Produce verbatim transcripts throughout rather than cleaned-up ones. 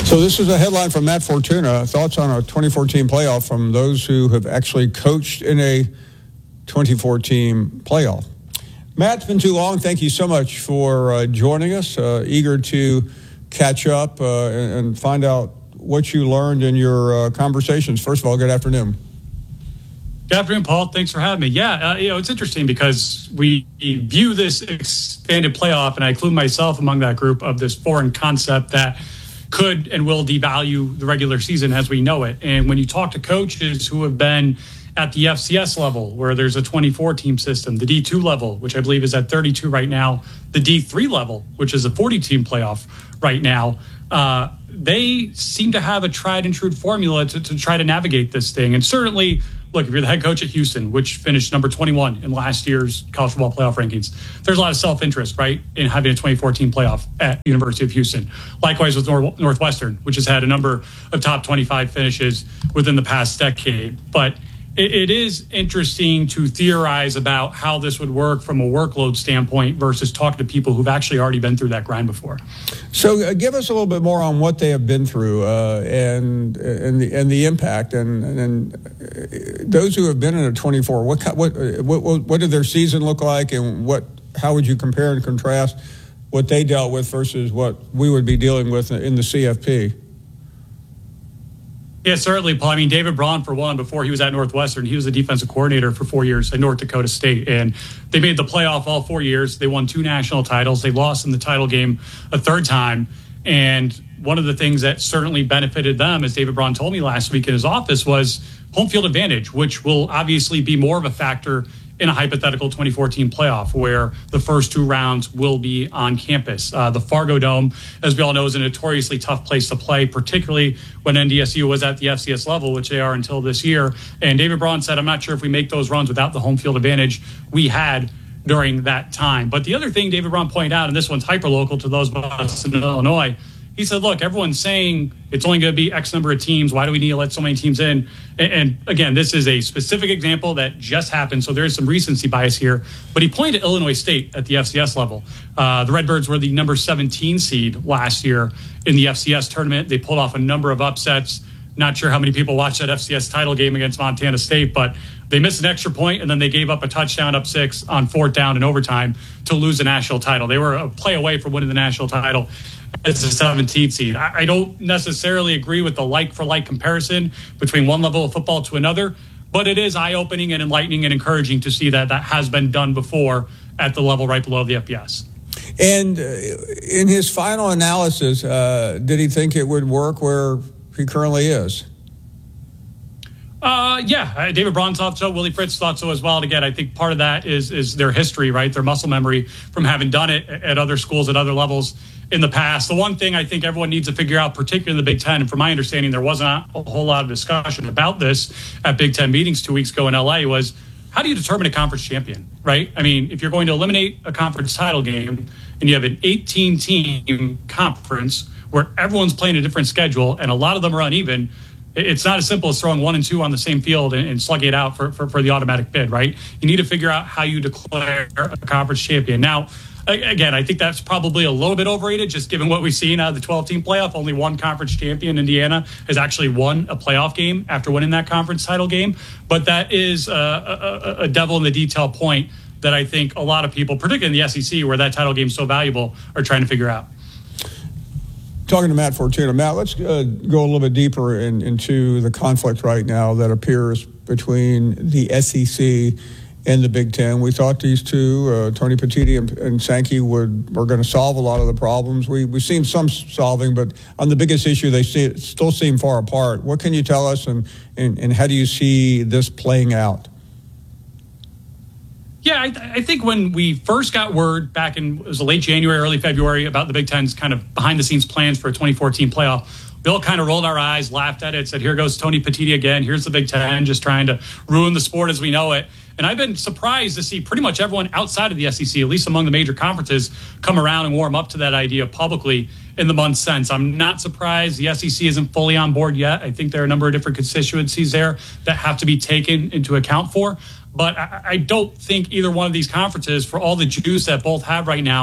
So this is a headline from Matt Fortuna. Thoughts on a twenty fourteen playoff from those who have actually coached in a twenty fourteen playoff. Matt, it's been too long. Thank you so much for uh, joining us. Uh, eager to catch up uh, and, and find out what you learned in your uh, conversations. First of all, good afternoon. Good afternoon, Paul. Thanks for having me. Yeah, uh, you know, it's interesting because we view this expanded playoff, and I include myself among that group, of this foreign concept that could and will devalue the regular season as we know it. And when you talk to coaches who have been at the F C S level, where there's a twenty-four team system, the D two level, which I believe is at thirty-two right now, the D three level, which is a forty team playoff right now, uh, they seem to have a tried and true formula to, to try to navigate this thing. And certainly, look, if you're the head coach at Houston, which finished number twenty-one in last year's college football playoff rankings, there's a lot of self-interest, right, in having a twenty fourteen playoff at University of Houston. Likewise with Nor- Northwestern, which has had a number of top twenty-five finishes within the past decade. But it, it is interesting to theorize about how this would work from a workload standpoint versus talking to people who've actually already been through that grind before. So uh, give us a little bit more on what they have been through uh, and and the, and the impact and and uh, those who have been in a twenty-four. What what what what did their season look like, and what how would you compare and contrast what they dealt with versus what we would be dealing with in the C F P? Yeah, certainly, Paul. I mean, David Braun, for one, before he was at Northwestern, he was the defensive coordinator for four years at North Dakota State. And they made the playoff all four years. They won two national titles. They lost in the title game a third time. And one of the things that certainly benefited them, as David Braun told me last week in his office, was home field advantage, which will obviously be more of a factor in a hypothetical twenty fourteen playoff where the first two rounds will be on campus. Uh, the Fargo Dome, as we all know, is a notoriously tough place to play, particularly when N D S U was at the F C S level, which they are until this year. And David Braun said, I'm not sure if we make those runs without the home field advantage we had during that time. But the other thing David Braun pointed out, and this one's hyper-local to those of us in Illinois, he said, look, everyone's saying it's only going to be X number of teams. Why do we need to let so many teams in? And, and again, this is a specific example that just happened, so there is some recency bias here. But he pointed to Illinois State at the F C S level. Uh, the Redbirds were the number seventeen seed last year in the F C S tournament. They pulled off a number of upsets. Not sure how many people watched that F C S title game against Montana State, but they missed an extra point, and then they gave up a touchdown up six on fourth down in overtime to lose the national title. They were a play away from winning the national title as a seventeenth seed. I don't necessarily agree with the like-for-like comparison between one level of football to another, but it is eye-opening and enlightening and encouraging to see that that has been done before at the level right below the F B S. And uh, in his final analysis, uh, did he think it would work where he currently is? Uh, yeah, uh, David Braun thought so. Willie Fritz thought so as well. And again, I think part of that is is their history, right? Their muscle memory from having done it at other schools at other levels in the past. The one thing I think everyone needs to figure out, particularly in the Big Ten, and from my understanding, there wasn't a whole lot of discussion about this at Big Ten meetings two weeks ago in L A, was how do you determine a conference champion, right? I mean, if you're going to eliminate a conference title game and you have an eighteen-team conference where everyone's playing a different schedule and a lot of them are uneven, it's not as simple as throwing one and two on the same field and, and slugging it out for, for, for the automatic bid, right? You need to figure out how you declare a conference champion. Now, again, I think that's probably a little bit overrated, just given what we've seen out of the twelve-team playoff. Only one conference champion, Indiana, has actually won a playoff game after winning that conference title game. But that is a, a, a devil in the detail point that I think a lot of people, particularly in the S E C, where that title game is so valuable, are trying to figure out. Talking to Matt Fortuna. Matt, let's uh, go a little bit deeper in, into the conflict right now that appears between the S E C and the Big Ten. We thought these two, uh, Tony Petitti and, and Sankey, would were going to solve a lot of the problems. We, we've seen some solving, but on the biggest issue, they see, still seem far apart. What can you tell us, and, and, and how do you see this playing out? Yeah, I, th- I think when we first got word back in, it was late January, early February, about the Big Ten's kind of behind-the-scenes plans for a twenty fourteen playoff, we all kind of rolled our eyes, laughed at it, said, here goes Tony Petitti again. Here's the Big Ten just trying to ruin the sport as we know it. And I've been surprised to see pretty much everyone outside of the S E C, at least among the major conferences, come around and warm up to that idea publicly in the months since. I'm not surprised the S E C isn't fully on board yet. I think there are a number of different constituencies there that have to be taken into account for. But I, I don't think either one of these conferences, for all the juice that both have right now,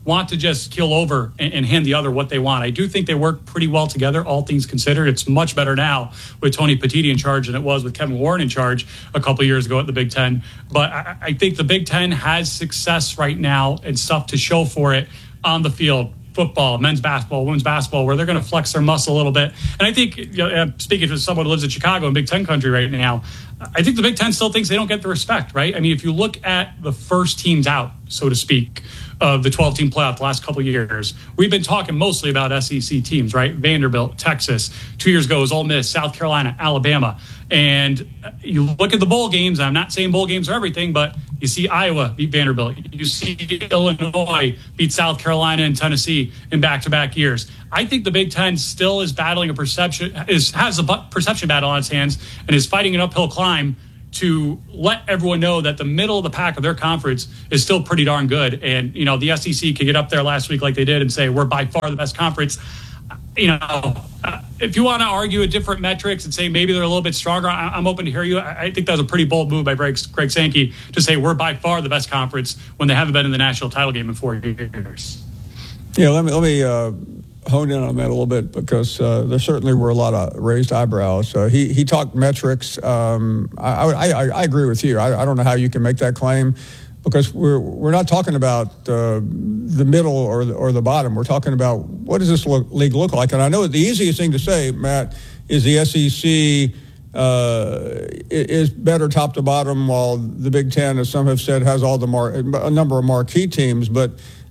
want to just kill over and, and hand the other what they want. I do think they work pretty well together, all things considered. It's much better now with Tony Petitti in charge than it was with Kevin Warren in charge a couple of years ago at the Big Ten. But I, I think the Big Ten has success right now and stuff to show for it on the field. Football, men's basketball, women's basketball, where they're going to flex their muscle a little bit. And I think, you know, speaking to someone who lives in Chicago in Big Ten country right now, I think the Big Ten still thinks they don't get the respect, right? I mean, if you look at the first teams out, so to speak, of the twelve-team playoff the last couple of years, we've been talking mostly about S E C teams, right? Vanderbilt, Texas. Two years ago it was Ole Miss, South Carolina, Alabama. And you look at the bowl games, I'm not saying bowl games are everything, but you see Iowa beat Vanderbilt. You see Illinois beat South Carolina and Tennessee in back-to-back years. I think the Big Ten still is battling a perception, is has a perception battle on its hands and is fighting an uphill climb to let everyone know that the middle of the pack of their conference is still pretty darn good. And, you know, the S E C could get up there last week like they did and say, we're by far the best conference. You know, uh, if you want to argue a different metrics and say maybe they're a little bit stronger, I, I'm open to hear you. I, I think that was a pretty bold move by Greg, Greg Sankey to say we're by far the best conference when they haven't been in the national title game in four years. Yeah, let me, let me uh, hone in on that a little bit because uh, there certainly were a lot of raised eyebrows. Uh, he, he talked metrics. Um, I, I, I, I agree with you. I, I don't know how you can make that claim. Because we're we're not talking about uh, the middle or the, or the bottom. We're talking about what does this look, league look like? And I know the easiest thing to say, Matt, is the S E C uh, is better top to bottom, while the Big Ten, as some have said, has all the mar- a number of marquee teams. But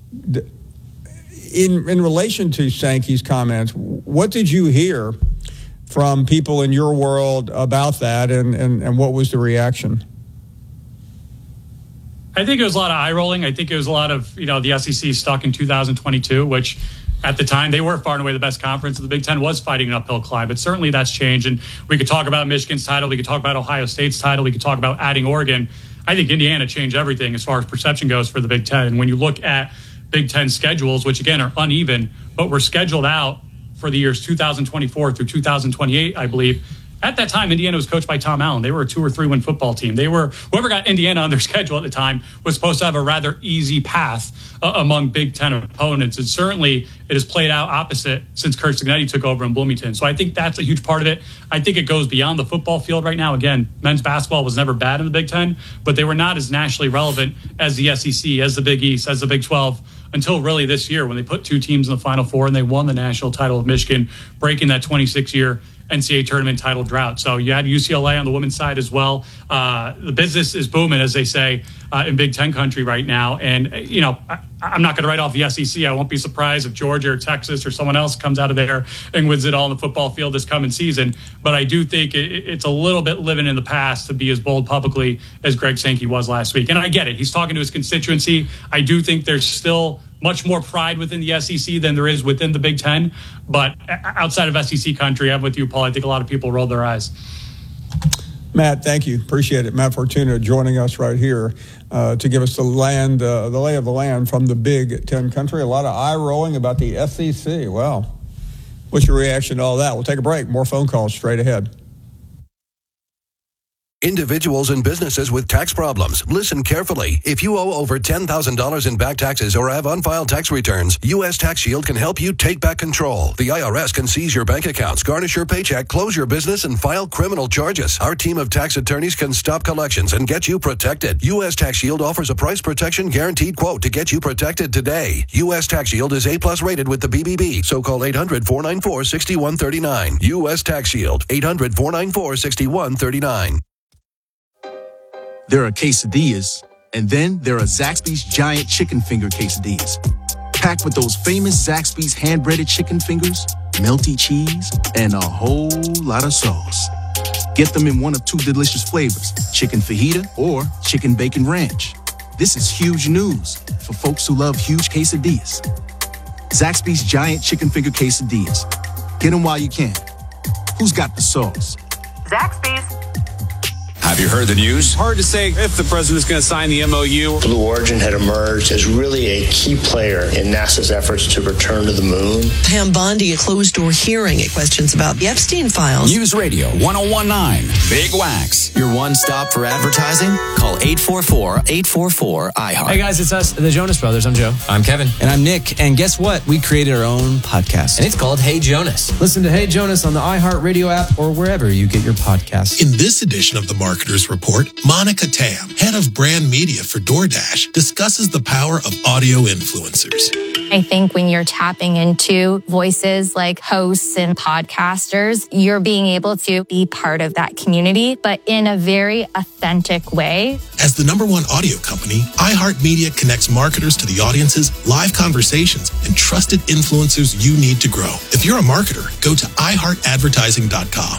in in relation to Sankey's comments, what did you hear from people in your world about that, and, and, and what was the reaction? I think it was a lot of eye rolling. I think it was a lot of, you know, the S E C stuck in two thousand twenty-two, which at the time they were far and away the best conference. The Big Ten was fighting an uphill climb, but certainly that's changed. And we could talk about Michigan's title. We could talk about Ohio State's title. We could talk about adding Oregon. I think Indiana changed everything as far as perception goes for the Big Ten. And when you look at Big Ten schedules, which again are uneven, but were scheduled out for the years two thousand twenty-four through two thousand twenty-eight, I believe. At that time, Indiana was coached by Tom Allen. They were a two or three win football team. They were, whoever got Indiana on their schedule at the time was supposed to have a rather easy path uh, among Big Ten opponents. And certainly it has played out opposite since Curt Cignetti took over in Bloomington. So I think that's a huge part of it. I think it goes beyond the football field right now. Again, men's basketball was never bad in the Big Ten, but they were not as nationally relevant as the S E C, as the Big East, as the Big twelve, until really this year when they put two teams in the Final Four and they won the national title of Michigan, breaking that twenty-six year N C double A tournament title drought. So you had U C L A on the women's side as well. Uh, the business is booming, as they say, uh, in Big Ten country right now. And, you know, I, I'm not going to write off the S E C. I won't be surprised if Georgia or Texas or someone else comes out of there and wins it all in the football field this coming season. But I do think it, it's a little bit living in the past to be as bold publicly as Greg Sankey was last week. And I get it. He's talking to his constituency. I do think there's still much more pride within the S E C than there is within the Big Ten. But outside of S E C country, I'm with you, Paul. I think a lot of people rolled their eyes. Matt, thank you. Appreciate it. Matt Fortuna joining us right here uh, to give us the land, uh, the lay of the land from the Big Ten country. A lot of eye rolling about the S E C. Well, what's your reaction to all that? We'll take a break. More phone calls straight ahead. Individuals and businesses with tax problems, listen carefully. If you owe over ten thousand dollars in back taxes or have unfiled tax returns, U S Tax Shield can help you take back control. The I R S can seize your bank accounts, garnish your paycheck, close your business, and file criminal charges. Our team of tax attorneys can stop collections and get you protected. U S Tax Shield offers a price protection guaranteed quote to get you protected today. U S Tax Shield is A-plus rated with the B B B, so call eight hundred, four nine four, six one three nine. U S Tax Shield, eight hundred, four nine four, six one three nine. There are quesadillas, and then there are Zaxby's giant chicken finger quesadillas. Packed with those famous Zaxby's hand-breaded chicken fingers, melty cheese, and a whole lot of sauce. Get them in one of two delicious flavors, chicken fajita or chicken bacon ranch. This is huge news for folks who love huge quesadillas. Zaxby's giant chicken finger quesadillas. Get them while you can. Who's got the sauce? Zaxby's. Have you heard the news? Hard to say if the president's going to sign the M O U. Blue Origin had emerged as really a key player in NASA's efforts to return to the moon. Pam Bondi, a closed-door hearing at questions about the Epstein files. News Radio one oh one nine, Big Wax. Your one stop for advertising? Call eight four four, eight four four, I heart. Hey guys, it's us, the Jonas Brothers. I'm Joe. I'm Kevin. And I'm Nick. And guess what? We created our own podcast. And it's called Hey Jonas. Listen to Hey Jonas on the iHeartRadio app or wherever you get your podcasts. In this edition of the Marketer's Report, Monica Tam, head of brand media for DoorDash, discusses the power of audio influencers. I think when you're tapping into voices like hosts and podcasters, you're being able to be part of that community, but in a very authentic way. As the number one audio company, iHeartMedia connects marketers to the audiences, live conversations, and trusted influencers you need to grow. If you're a marketer, go to i heart advertising dot com.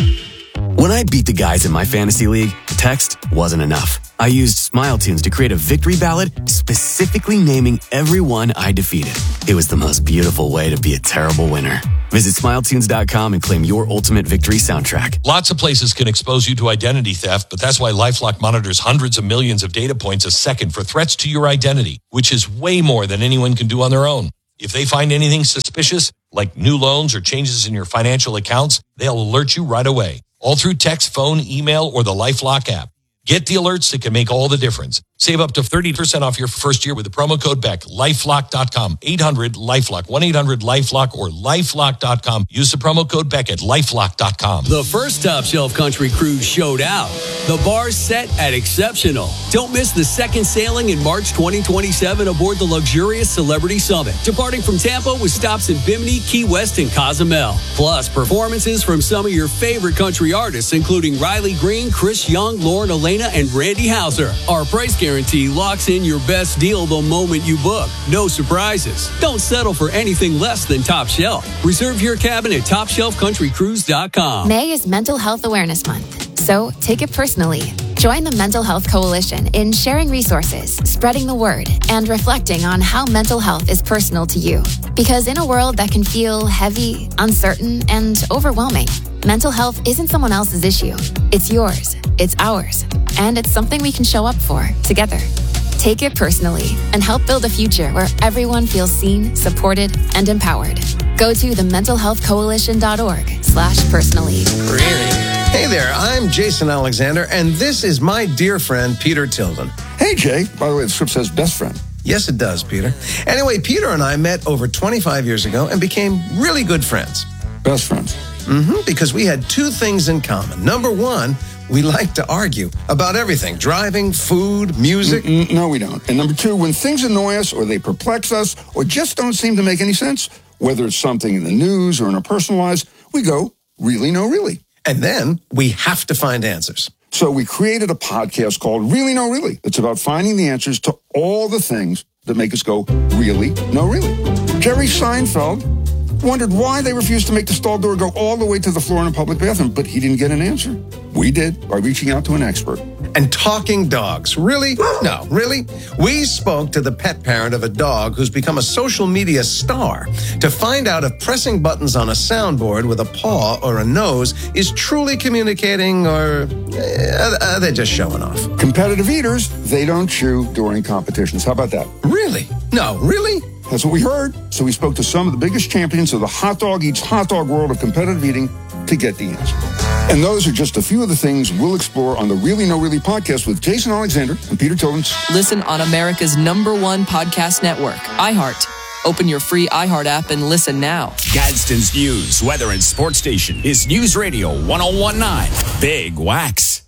When I beat the guys in my fantasy league, text wasn't enough. I used Smile Tunes to create a victory ballad specifically naming everyone I defeated. It was the most beautiful way to be a terrible winner. Visit smile tunes dot com and claim your ultimate victory soundtrack. Lots of places can expose you to identity theft, but that's why LifeLock monitors hundreds of millions of data points a second for threats to your identity, which is way more than anyone can do on their own. If they find anything suspicious, like new loans or changes in your financial accounts, they'll alert you right away. All through text, phone, email, or the LifeLock app. Get the alerts that can make all the difference. Save up to thirty percent off your first year with the promo code Beck. lifelock dot com. eight hundred LifeLock. one eight hundred LifeLock or lifelock dot com. Use the promo code Beck at lifelock dot com. The first Top Shelf Country Cruise showed out. The bar's set at exceptional. Don't miss the second sailing in March twenty twenty-seven aboard the luxurious Celebrity Summit, departing from Tampa with stops in Bimini, Key West, and Cozumel. Plus, performances from some of your favorite country artists, including Riley Green, Chris Young, Lauren Elena, and Randy Houser. Our price guarantee locks in your best deal the moment you book. No surprises. Don't settle for anything less than Top Shelf. Reserve your cabin at top shelf country cruise dot com. May is Mental Health Awareness Month, so take it personally. Join the Mental Health Coalition in sharing resources, spreading the word, and reflecting on how mental health is personal to you. Because in a world that can feel heavy, uncertain, and overwhelming, mental health isn't someone else's issue. It's yours. It's ours. And it's something we can show up for together. Take it personally and help build a future where everyone feels seen, supported, and empowered. Go to the mental health coalition dot org slash personally. Hey there, I'm Jason Alexander, and this is my dear friend, Peter Tilden. Hey, Jay. By the way, the script says best friend. Yes, it does, Peter. Anyway, Peter and I met over twenty-five years ago and became really good friends. Best friends. Mm-hmm, because we had two things in common. Number one, we like to argue about everything. Driving, food, music. Mm-mm, no, we don't. And number two, when things annoy us or they perplex us or just don't seem to make any sense, whether it's something in the news or in our personal lives, we go, really, no, really. And then we have to find answers. So we created a podcast called Really, No, Really. It's about finding the answers to all the things that make us go, really, no, really. Jerry Seinfeld wondered why they refused to make the stall door go all the way to the floor in a public bathroom, but he didn't get an answer. We did by reaching out to an expert. And talking dogs. Really? No, really? We spoke to the pet parent of a dog who's become a social media star to find out if pressing buttons on a soundboard with a paw or a nose is truly communicating or uh, uh, they're just showing off. Competitive eaters, they don't chew during competitions. How about that? Really? No, really? That's what we heard. So we spoke to some of the biggest champions of the hot dog eats hot dog world of competitive eating to get the answer. And those are just a few of the things we'll explore on the Really No Really podcast with Jason Alexander and Peter Tilden. Listen on America's number one podcast network, iHeart. Open your free iHeart app and listen now. Gadsden's news, weather, and sports station is News Radio one oh one nine, Big Wax.